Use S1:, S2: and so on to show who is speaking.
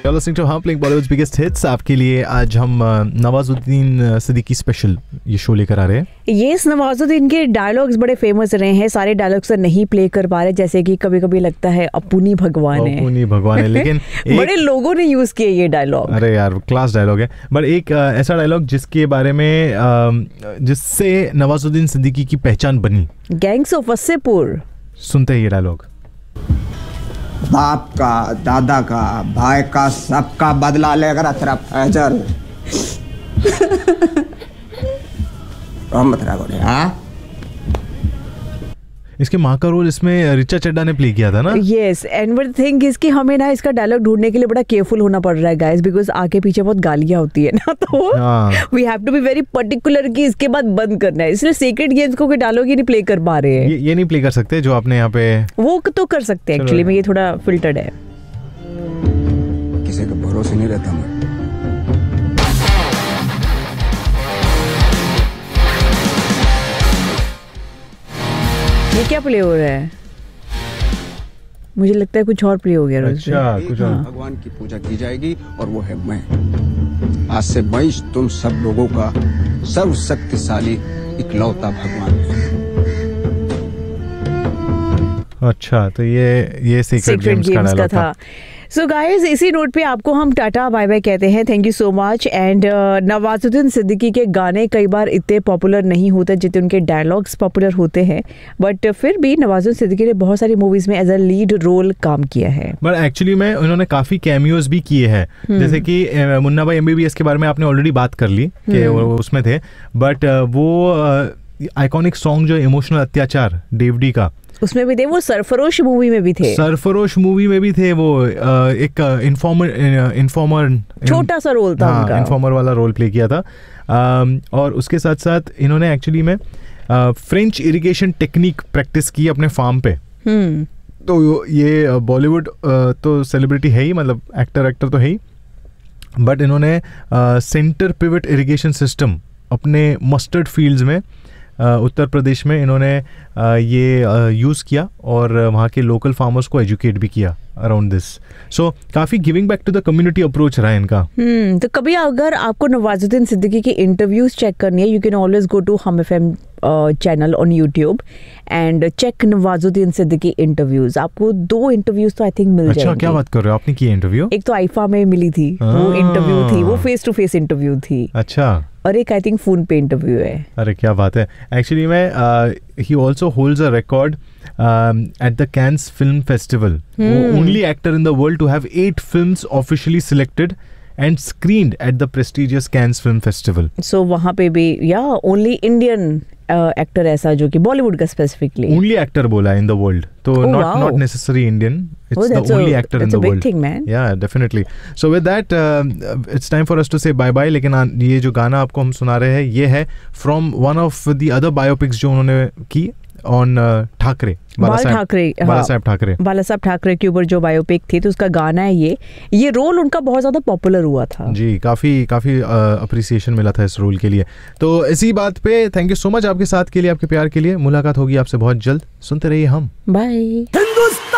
S1: Listening to हम playing Bollywoods biggest hits. आपके लिए आज हम नवाजुद्दीन सिद्दीकी स्पेशल ये शो लेकर आ रहे हैं।
S2: यस, नवाजुद्दीन के डायलॉग्स बड़े फेमस रहे हैं। सारे डायलॉग्स तो नहीं प्ले कर पा रहे, जैसे कि कभी कभी लगता है अपुनी भगवान है
S1: लेकिन
S2: बड़े लोगों ने यूज किए ये डायलॉग।
S1: अरे यार क्लास डायलॉग है। बट एक ऐसा डायलॉग जिसके बारे में जिससे नवाजुद्दीन सिद्दीकी की पहचान बनी, गैंग्स ऑफ वसेपुर। सुनते हैं ये डायलॉग।
S3: बाप का, दादा का, भाई का, सबका बदला लेकर तेरा फैजल
S1: इसके माँ का रोल इसमें ऋचा चड्ढा ने प्ले किया था ना।
S2: यस, एंड वन थिंग इसकी हमें ना इसका डायलॉग ढूंढने के लिए बड़ा केयरफुल होना पड़ रहा है गाइस, बिकॉज आगे पीछे बहुत गालियां होती है ना, तो we have to be very particular कि इसके बाद बंद करना है। इसलिए सीक्रेट गेम्स को कोई डायलॉग ही नहीं प्ले कर पा रहे हैं।
S1: ये नहीं प्ले कर सकते जो आपने यहाँ पे,
S2: वो तो कर सकते हैं एक्चुअली में, ये थोड़ा फिल्टर्ड है।
S3: किसी के भरोसे नहीं रहता मैं।
S2: ये क्या प्ले हो रहा है? मुझे लगता है कुछ और प्ले हो गया।
S1: अच्छा, कुछ और।
S3: भगवान की पूजा की जाएगी और वो है मैं। आज से मैं तुम सब लोगों का सर्वशक्तिशाली इकलौता भगवान है।
S1: अच्छा, तो ये सीक्रेट गेम्स का डायलॉग था।
S2: सो गाइज, इसी नोट पे आपको हम टाटा बाय बाय कहते हैं। Thank you so much. And Nawazuddin Siddiqui के गाने कई बार इतने पॉपुलर नहीं होते जितने उनके डायलॉग्स पॉपुलर होते हैं, बट फिर भी नवाजुद्दीन सिद्दीकी ने बहुत सारी मूवीज में एज अ लीड रोल काम किया है।
S1: बट एक्चुअली में उन्होंने काफी कैमियोज भी किए हैं, जैसे कि मुन्ना भाई MBBS के बारे में आपने ऑलरेडी बात कर ली कि वो उसमें थे। बट वो आइकॉनिक सॉन्ग जो इमोशनल अत्याचार डेवडी का,
S2: उसमें भी थे। वो सरफरोश मूवी में भी थे।
S1: सरफरोश मूवी में भी थे। वो एक इन्फॉर्मर
S2: छोटा सा रोल था उनका,
S1: इन्फॉर्मर वाला रोल प्ले किया था। और उसके साथ साथ इन्होंने एक्चुअली में फ्रेंच इरिगेशन टेक्निक प्रैक्टिस की अपने फार्म पे। तो ये बॉलीवुड तो सेलिब्रिटी है ही, मतलब एक्टर तो है ही, बट इन्होंने सेंटर पिवट इरिगेशन सिस्टम अपने मस्टर्ड फील्ड्स में उत्तर प्रदेश में इन्होंने ये यूज़ किया और वहाँ के लोकल फार्मर्स को एजुकेट भी किया अराउंड दिस। सो काफ़ी giving back to the community approach रहा है इनका।
S2: तो कभी अगर आपको नवाजुद्दीन सिद्दीकी की इंटरव्यूज चेक करनी है, you can always go to हम FM channel on YouTube and check Nawazuddin Siddiqui interviews. आपको 2 इंटरव्यूज तो आई थिंक मिल जाएंगे।
S1: अच्छा, क्या बात कर रहे हो? आपने की इंटरव्यू?
S2: एक तो आईफा में मिली थी, वो इंटरव्यू थी, वो फेस टू फेस इंटरव्यू थी।
S1: अच्छा।
S2: और एक आई थिंक फोन पे इंटरव्यू है।
S1: अरे क्या बात है। एक्चुअली में he also holds a record at the Cannes Film Festival. Only actor in the world to have 8 films officially selected and screened at the prestigious Cannes Film Festival.
S2: So वहाँ पे भी only Indian actor ऐसा जो कि बॉलीवुड का specifically
S1: only actor बोला in the world, तो not necessary Indian, it's the only actor in the world. या definitely. So with that it's time for us to से बाय बाय। लेकिन ये जो गाना आपको हम सुना रहे हैं ये है from one of the other biopics जो उन्होंने की ऑन ठाकरे, बाला साहब ठाकरे के ऊपर जो बायोपिक थी, तो उसका गाना है ये रोल उनका बहुत ज्यादा पॉपुलर हुआ था जी। काफी अप्रिसिएशन मिला था इस रोल के लिए। तो इसी बात पे थैंक यू सो मच आपके साथ के लिए, आपके प्यार के लिए। मुलाकात होगी आपसे बहुत जल्द। सुनते रहिए हम।
S2: बाय।